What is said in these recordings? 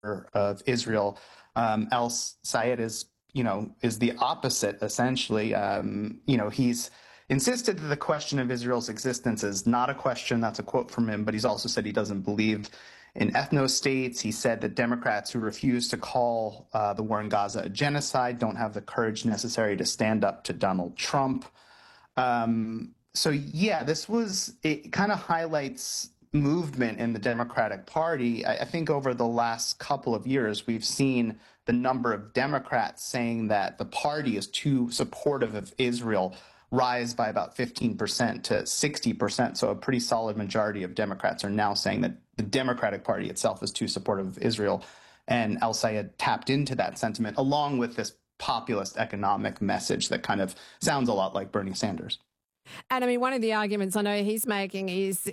of Israel. El Sayed is the opposite, essentially. He's insisted that the question of Israel's existence is not a question. That's a quote from him, but he's also said he doesn't believe in ethno-states. He said that Democrats who refuse to call the war in Gaza a genocide don't have the courage necessary to stand up to Donald Trump. It kind of highlights movement in the Democratic Party. I think over the last couple of years, we've seen the number of Democrats saying that the party is too supportive of Israel rise by about 15% to 60%. So a pretty solid majority of Democrats are now saying that the Democratic Party itself is too supportive of Israel. And El Sayed tapped into that sentiment along with this populist economic message that kind of sounds a lot like Bernie Sanders. And I mean, one of the arguments I know he's making is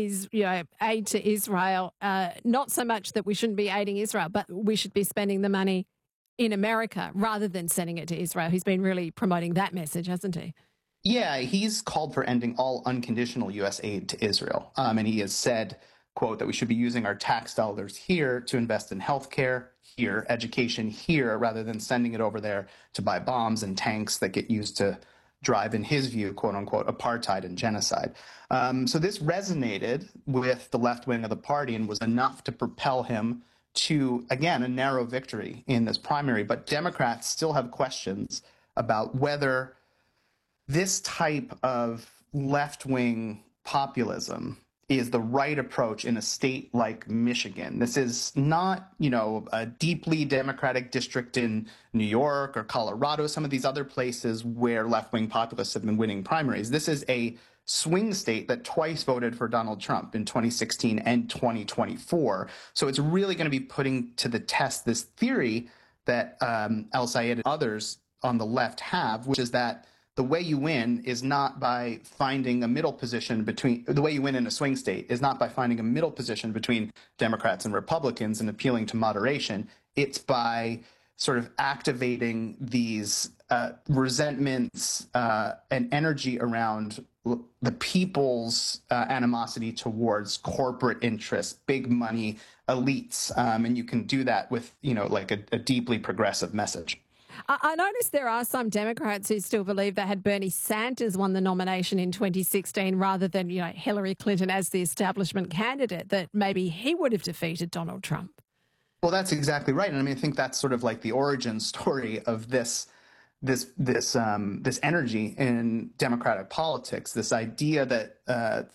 aid to Israel, not so much that we shouldn't be aiding Israel, but we should be spending the money in America rather than sending it to Israel. He's been really promoting that message, hasn't he? Yeah, he's called for ending all unconditional U.S. aid to Israel. And he has said, quote, that we should be using our tax dollars here to invest in healthcare here, education here, rather than sending it over there to buy bombs and tanks that get used to drive, in his view, quote unquote, apartheid and genocide. So this resonated with the left wing of the party and was enough to propel him to, again, a narrow victory in this primary. But Democrats still have questions about whether this type of left-wing populism is the right approach in a state like Michigan. This is not, a deeply Democratic district in New York or Colorado, some of these other places where left-wing populists have been winning primaries. This is a swing state that twice voted for Donald Trump in 2016 and 2024. So it's really going to be putting to the test this theory that El Sayed and others on the left have, which is that the way you win is not by finding a middle position between the way you win in a swing state is not by finding a middle position between Democrats and Republicans and appealing to moderation. It's by sort of activating these resentments and energy around the people's animosity towards corporate interests, big money elites. And you can do that with, like a deeply progressive message. I noticed there are some Democrats who still believe that had Bernie Sanders won the nomination in 2016 rather than, Hillary Clinton as the establishment candidate, that maybe he would have defeated Donald Trump. Well, that's exactly right. And I think that's sort of like the origin story of this energy in Democratic politics, this idea that,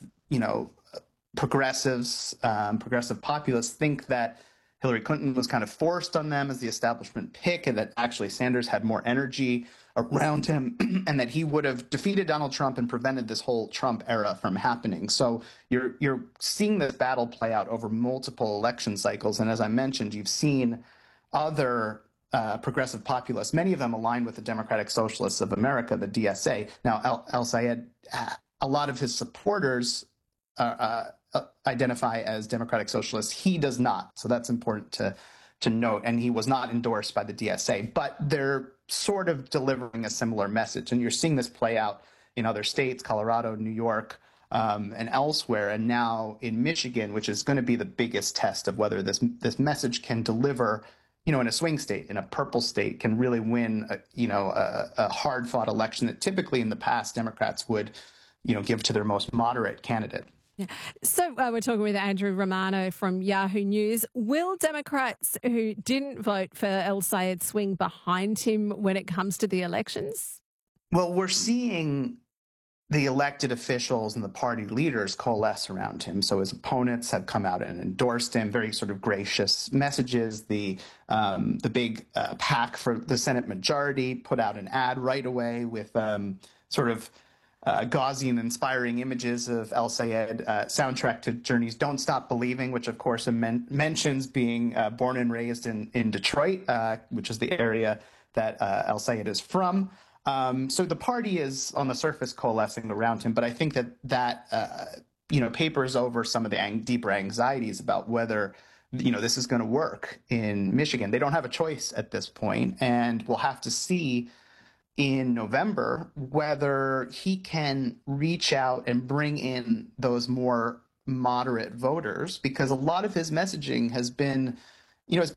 progressive populists think that Hillary Clinton was kind of forced on them as the establishment pick, and that actually Sanders had more energy around him, and that he would have defeated Donald Trump and prevented this whole Trump era from happening. So you're seeing this battle play out over multiple election cycles. And as I mentioned, you've seen other progressive populists, many of them aligned with the Democratic Socialists of America, the DSA. Now, El Sayed, a lot of his supporters identify as Democratic Socialists. He does not. So that's important to note. And he was not endorsed by the DSA. But they're sort of delivering a similar message. And you're seeing this play out in other states, Colorado, New York, and elsewhere. And now in Michigan, which is going to be the biggest test of whether this message can deliver, in a swing state, in a purple state, can really win, a hard-fought election that typically in the past Democrats would, give to their most moderate candidate. Yeah. So we're talking with Andrew Romano from Yahoo News. Will Democrats who didn't vote for El Sayed swing behind him when it comes to the elections? Well, we're seeing the elected officials and the party leaders coalesce around him. So his opponents have come out and endorsed him, very sort of gracious messages. The big PAC for the Senate majority put out an ad right away with sort of gauzy and inspiring images of El Sayed, soundtrack to Journey's Don't Stop Believing, which of course mentions being born and raised in Detroit, which is the area that El Sayed is from. So the party is on the surface coalescing around him, but I think that papers over some of the deeper anxieties about whether this is going to work in Michigan. They don't have a choice at this point, and we'll have to see in November whether he can reach out and bring in those more moderate voters, because a lot of his messaging has been, has